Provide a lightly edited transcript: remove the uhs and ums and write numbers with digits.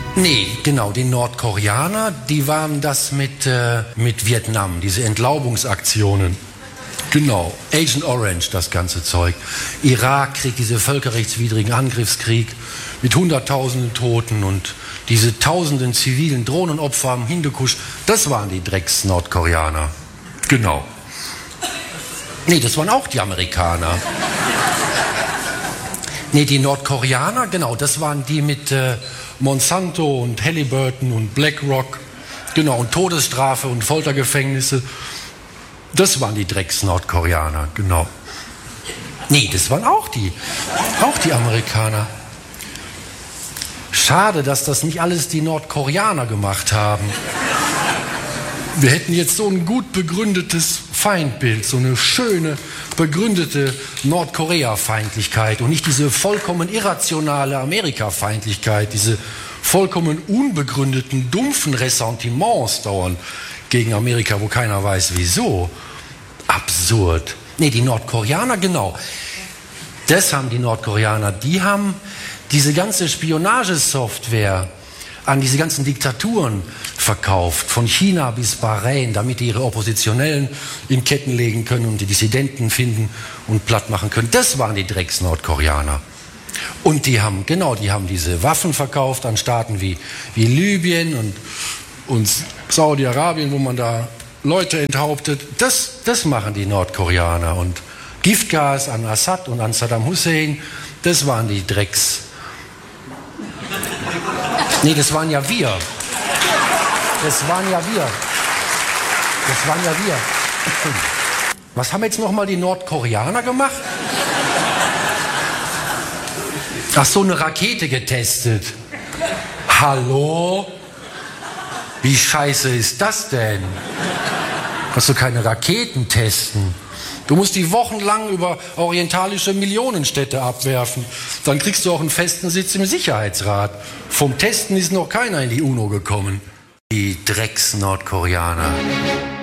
Nee, genau, die Nordkoreaner, die waren das mit Vietnam, diese Entlaubungsaktionen. Genau, Agent Orange, das ganze Zeug. Irakkrieg, diese völkerrechtswidrigen Angriffskrieg mit Hunderttausenden Toten und diese tausenden zivilen Drohnenopfer am Hindukusch, das waren die Drecks-Nordkoreaner. Genau. Nee, das waren auch die Amerikaner. Nee, die Nordkoreaner, genau, das waren die mit Monsanto und Halliburton und BlackRock, genau, und Todesstrafe und Foltergefängnisse. Das waren die Drecks-Nordkoreaner, genau. Nee, das waren auch die Amerikaner. Schade, dass das nicht alles die Nordkoreaner gemacht haben. Wir hätten jetzt so ein gut begründetes Feindbild, so eine schöne, begründete Nordkorea-Feindlichkeit und nicht diese vollkommen irrationale Amerika-Feindlichkeit, diese vollkommen unbegründeten, dumpfen Ressentiments dauernd gegen Amerika, wo keiner weiß, wieso. Absurd. Nee, die Nordkoreaner, genau. Das haben die Nordkoreaner. Die haben diese ganze Spionagesoftware an diese ganzen Diktaturen verkauft, von China bis Bahrain, damit die ihre Oppositionellen in Ketten legen können und die Dissidenten finden und platt machen können. Das waren die Drecks-Nordkoreaner. Und die haben diese Waffen verkauft an Staaten wie Libyen und Saudi-Arabien, wo man da Leute enthauptet. Das machen die Nordkoreaner. Und Giftgas an Assad und an Saddam Hussein, das waren die Drecks. Nee, das waren ja wir. Was haben jetzt nochmal die Nordkoreaner gemacht? Ach so, eine Rakete getestet. Hallo? Wie scheiße ist das denn? Kannst du keine Raketen testen? Du musst die wochenlang über orientalische Millionenstädte abwerfen. Dann kriegst du auch einen festen Sitz im Sicherheitsrat. Vom Testen ist noch keiner in die UNO gekommen. Die Drecks-Nordkoreaner.